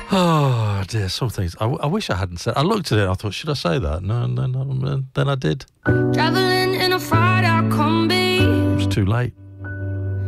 Oh, dear, some things. I wish I hadn't said. I looked at it and I thought, should I say that? No, then I did. Traveling in a fried out combi. It was too late.